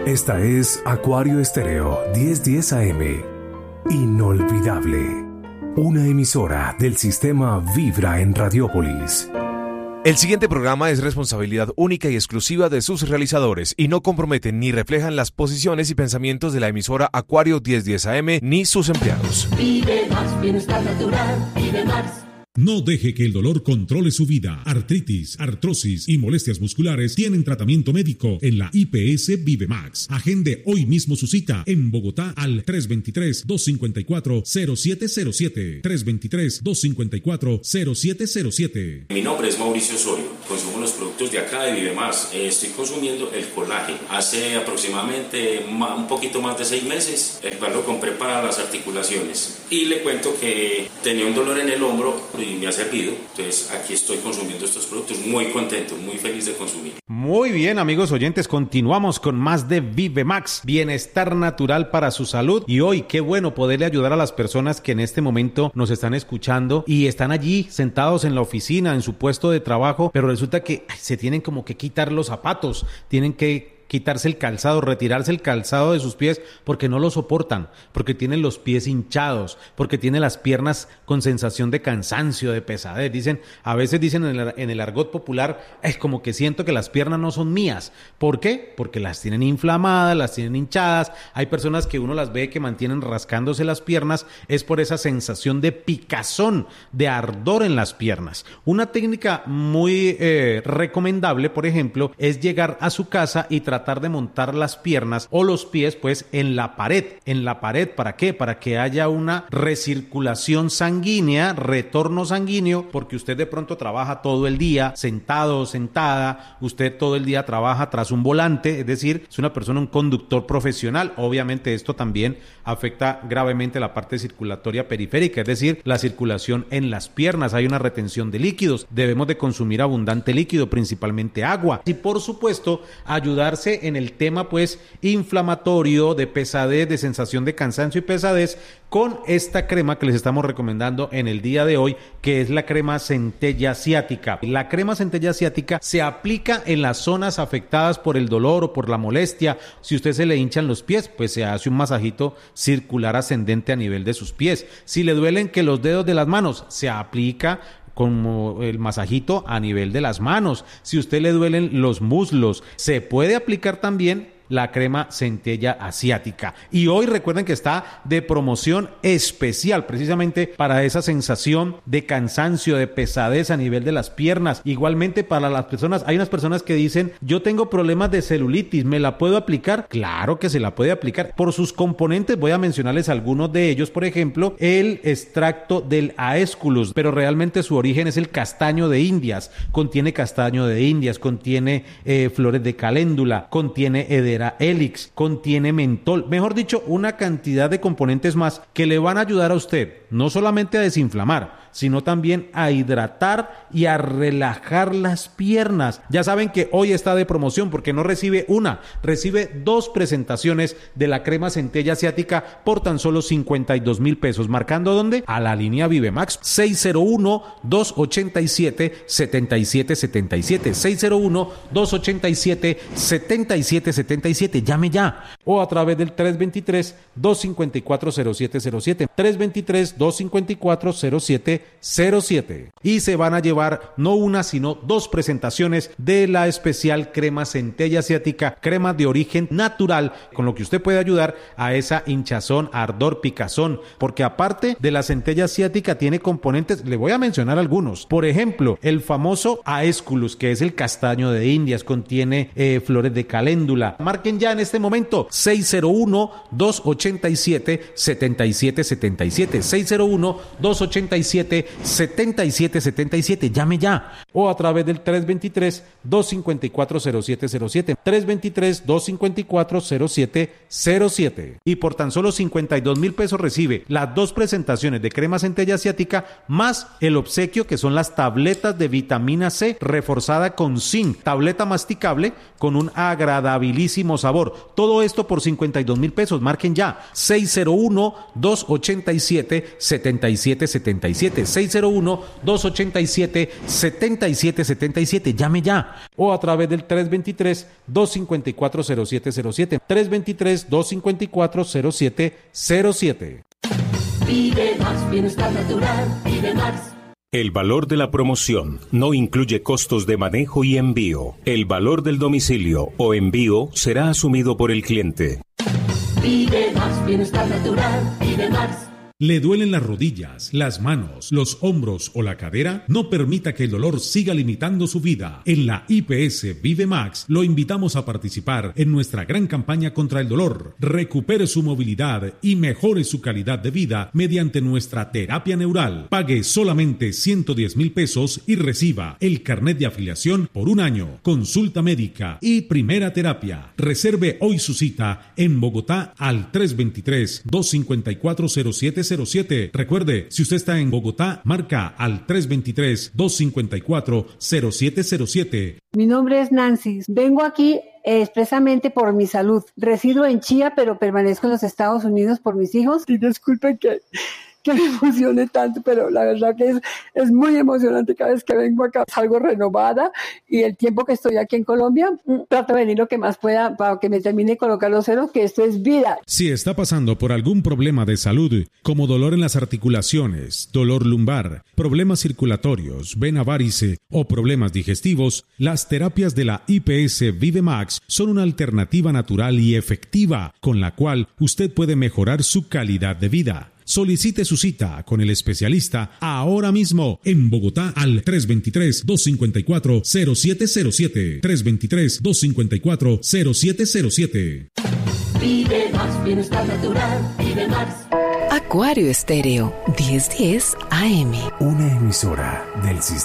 Esta es Acuario Estéreo 1010 AM. Inolvidable. Una emisora del sistema Vibra en Radiópolis. El siguiente programa es responsabilidad única y exclusiva de sus realizadores y no comprometen ni reflejan las posiciones y pensamientos de la emisora Acuario 1010 AM ni sus empleados. Vive más, bienestar natural, vive más. No deje que el dolor controle su vida. Artritis, artrosis y molestias musculares tienen tratamiento médico en la IPS Vive Max. Agende hoy mismo su cita en Bogotá al 323-254-0707. 323-254-0707. Mi nombre es Mauricio Osorio. Consumo los productos de acá de Vive Más. Estoy consumiendo el colágeno. Hace aproximadamente un poquito más de 6 meses, el cual lo compré para las articulaciones. Y le cuento que tenía un dolor en el hombro y me ha servido. Entonces aquí estoy consumiendo estos productos, muy contento, muy feliz de consumir. Muy bien, amigos oyentes, continuamos con más de Vive Max, bienestar natural para su salud. Y hoy qué bueno poderle ayudar a las personas que en este momento nos están escuchando y están allí sentados en la oficina, en su puesto de trabajo, pero resulta que se tienen como que quitar los zapatos, tienen que quitarse el calzado, retirarse el calzado de sus pies porque no lo soportan, porque tienen los pies hinchados, porque tienen las piernas con sensación de cansancio, de pesadez. A veces dicen en el argot popular, es como que siento que las piernas no son mías. ¿Por qué? Porque las tienen inflamadas, las tienen hinchadas. Hay personas que uno las ve que mantienen rascándose las piernas, es por esa sensación de picazón, de ardor en las piernas. Una técnica muy recomendable, por ejemplo, es llegar a su casa y tratar de montar las piernas o los pies pues en la pared. ¿Para qué? Para que haya una recirculación sanguínea, retorno sanguíneo, porque usted de pronto trabaja todo el día sentado o sentada, usted todo el día trabaja tras un volante, es decir, es una persona, un conductor profesional. Obviamente esto también afecta gravemente la parte circulatoria periférica, es decir, la circulación en las piernas. Hay una retención de líquidos, debemos de consumir abundante líquido, principalmente agua, y por supuesto ayudarse en el tema pues inflamatorio, de pesadez, de sensación de cansancio y pesadez, con esta crema que les estamos recomendando en el día de hoy, que es la crema Centella Asiática. La crema Centella Asiática se aplica en las zonas afectadas por el dolor o por la molestia. Si usted se le hinchan los pies, pues se hace un masajito circular ascendente a nivel de sus pies. Si le duelen que los dedos de las manos, se aplica como el masajito a nivel de las manos. Si a usted le duelen los muslos, se puede aplicar también la crema Centella Asiática. Y hoy recuerden que está de promoción especial precisamente para esa sensación de cansancio, de pesadez a nivel de las piernas. Igualmente para las personas, hay unas personas que dicen, yo tengo problemas de celulitis, ¿me la puedo aplicar? Claro que se la puede aplicar. Por sus componentes voy a mencionarles algunos de ellos. Por ejemplo, el extracto del Aesculus, pero realmente su origen es el castaño de Indias. Contiene castaño de Indias, contiene flores de caléndula, contiene Edera helix, contiene mentol, mejor dicho, una cantidad de componentes más que le van a ayudar a usted no solamente a desinflamar, sino también a hidratar y a relajar las piernas. Ya saben que hoy está de promoción porque no recibe una, recibe 2 presentaciones de la crema Centella Asiática por tan solo 52,000 pesos. ¿Marcando dónde? A la línea Vive Max 601-287-7777, 601-287-7777. Llame ya, o a través del 323-254-0707, 323-254-0707, y se van a llevar no una sino 2 presentaciones de la especial crema Centella Asiática, crema de origen natural, con lo que usted puede ayudar a esa hinchazón, ardor, picazón, porque aparte de la Centella Asiática tiene componentes, le voy a mencionar algunos. Por ejemplo, el famoso Aesculus, que es el castaño de Indias, contiene flores de caléndula. Marquen ya en este momento 601-287-7777, 601-287-7777. Llame ya, o a través del 323-254-0707, 323-254-0707. Y por tan solo 52,000 pesos recibe las 2 presentaciones de crema Centella Asiática más el obsequio, que son las tabletas de vitamina C reforzada con zinc, tableta masticable con un agradabilísimo muchísimo sabor. Todo esto por 52.000 pesos. Marquen ya. 601-287-7777. 601-287-7777. Llame ya. O a través del 323-254-0707. 323-254-0707. Vive más bienestar natural, vive más. El valor de la promoción no incluye costos de manejo y envío. El valor del domicilio o envío será asumido por el cliente. Vive más bienestar natural, vive más. ¿Le duelen las rodillas, las manos, los hombros o la cadera? No permita que el dolor siga limitando su vida. En la IPS Vive Max lo invitamos a participar en nuestra gran campaña contra el dolor. Recupere su movilidad y mejore su calidad de vida mediante nuestra terapia neural. Pague solamente 110.000 pesos y reciba el carnet de afiliación por un año, consulta médica y primera terapia. Reserve hoy su cita en Bogotá al 323-254-0707. Recuerde, si usted está en Bogotá, marca al 323-254-0707. Mi nombre es Nancy. Vengo aquí expresamente por mi salud. Resido en Chía, pero permanezco en los Estados Unidos por mis hijos. Y disculpen que me emocione tanto, pero la verdad que es muy emocionante. Cada vez que vengo acá salgo renovada, y el tiempo que estoy aquí en Colombia trato de venir lo que más pueda para que me termine de colocar los ceros, que esto es vida. Si está pasando por algún problema de salud, como dolor en las articulaciones, dolor lumbar, problemas circulatorios, vena varice o problemas digestivos, las terapias de la IPS Vive Max son una alternativa natural y efectiva con la cual usted puede mejorar su calidad de vida. Solicite su cita con el especialista ahora mismo en Bogotá al 323-254-0707. 323-254-0707. Vive más bienestar natural, vive más. Acuario Estéreo 1010 AM. Una emisora del sistema